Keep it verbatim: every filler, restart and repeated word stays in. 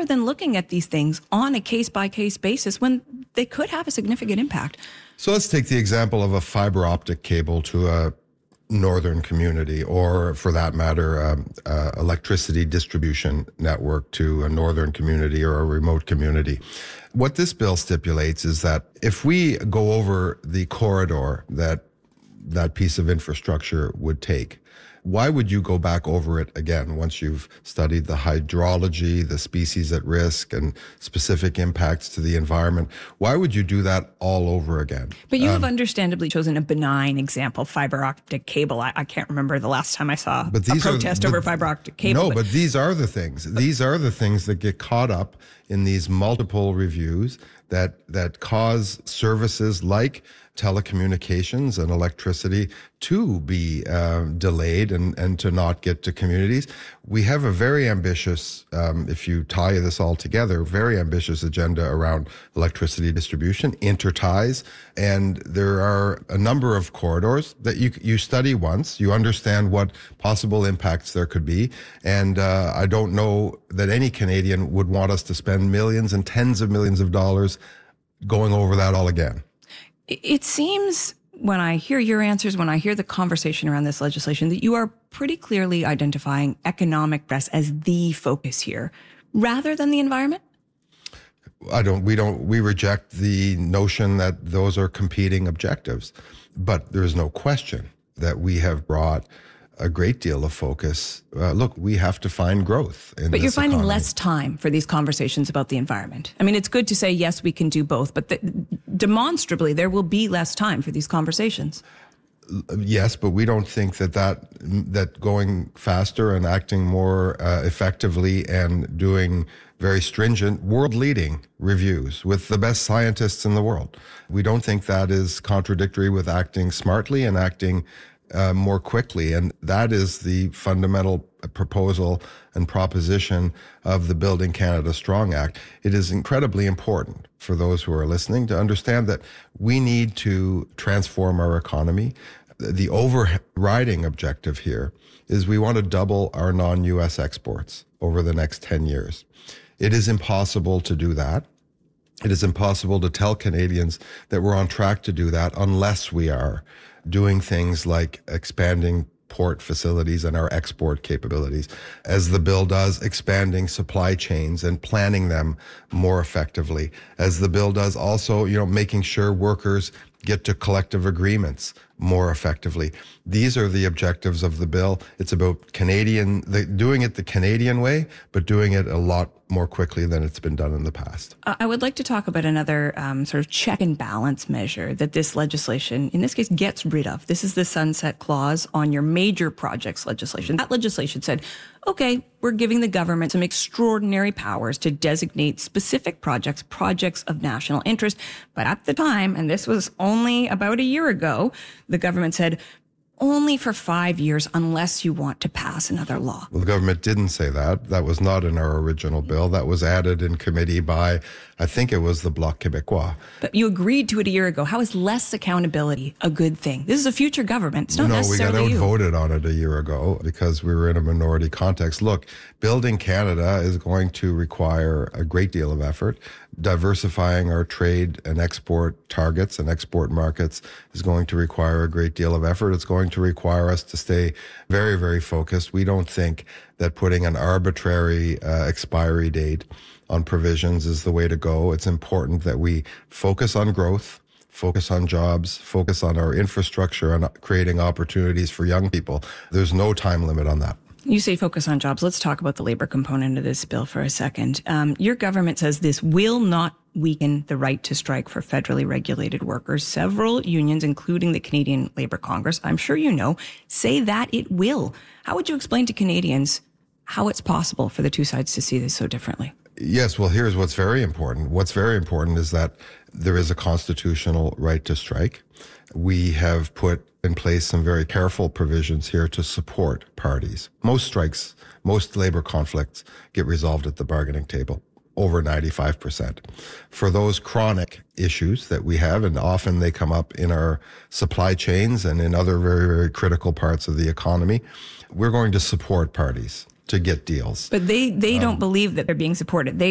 rather than looking at these things on a case-by-case basis when they could have a significant impact. So let's take the example of a fiber optic cable to a northern community, or for that matter, um, uh, electricity distribution network to a northern community or a remote community. What this bill stipulates is that if we go over the corridor that that piece of infrastructure would take, why would you go back over it again once you've studied the hydrology, the species at risk, and specific impacts to the environment? Why would you do that all over again? But you um, have understandably chosen a benign example, fiber optic cable. I, I can't remember the last time I saw but these a protest are, but, over fiber optic cable. No, but, but these are the things. But, these are the things that get caught up in these multiple reviews that that cause services like telecommunications and electricity to be uh, delayed and, and to not get to communities. We have a very ambitious, um, if you tie this all together, very ambitious agenda around electricity distribution, interties, and there are a number of corridors that you you study once, you understand what possible impacts there could be, and uh, I don't know that any Canadian would want us to spend millions and tens of millions of dollars going over that all again. It seems when I hear your answers, when I hear the conversation around this legislation, that you are pretty clearly identifying economic progress as the focus here, rather than the environment. I don't, we don't, we reject the notion that those are competing objectives, but there is no question that we have brought a great deal of focus. Uh, look, we have to find growth in But this you're finding economy. less time for these conversations about the environment. I mean, it's good to say, yes, we can do both, but the, demonstrably, there will be less time for these conversations. Yes, but we don't think that that, that going faster and acting more uh, effectively and doing very stringent, world-leading reviews with the best scientists in the world, we don't think that is contradictory with acting smartly and acting Uh, more quickly. And that is the fundamental proposal and proposition of the Building Canada Strong Act. It is incredibly important for those who are listening to understand that we need to transform our economy. The overriding objective here is we want to double our non-U S exports over the next ten years. It is impossible to do that. It is impossible to tell Canadians that we're on track to do that unless we are doing things like expanding port facilities and our export capabilities, as the bill does, expanding supply chains and planning them more effectively, as the bill does also, you know, making sure workers get to collective agreements more effectively. These are the objectives of the bill. It's about Canadian, the, doing it the Canadian way, but doing it a lot more quickly than it's been done in the past. I would like to talk about another um, sort of check and balance measure that this legislation, in this case, gets rid of. This is the sunset clause on your major projects legislation. That legislation said, okay, we're giving the government some extraordinary powers to designate specific projects, projects of national interest. But at the time, and this was only about a year ago, the government said, only for five years unless you want to pass another law. Well, the government didn't say that. That was not in our original bill. That was added in committee by, I think it was the Bloc Québécois. But you agreed to it a year ago. How is less accountability a good thing? This is a future government. It's not no, necessarily we got you. outvoted on it a year ago because we were in a minority context. Look, Building Canada is going to require a great deal of effort. Diversifying our trade and export targets and export markets is going to require a great deal of effort. It's going to require us to stay very, very focused. We don't think that putting an arbitrary uh, expiry date on provisions is the way to go. It's important that we focus on growth, focus on jobs, focus on our infrastructure and creating opportunities for young people. There's no time limit on that. You say focus on jobs. Let's talk about the labor component of this bill for a second. Um, your government says this will not weaken the right to strike for federally regulated workers. Several unions, including the Canadian Labour Congress, I'm sure you know, say that it will. How would you explain to Canadians how it's possible for the two sides to see this so differently? Yes, well, here's what's very important. What's very important is that there is a constitutional right to strike. We have put in place some very careful provisions here to support parties. Most strikes, most labor conflicts get resolved at the bargaining table, over ninety-five percent. For those chronic issues that we have, and often they come up in our supply chains and in other very, very critical parts of the economy, we're going to support parties to get deals. But they, they um, don't believe that they're being supported. They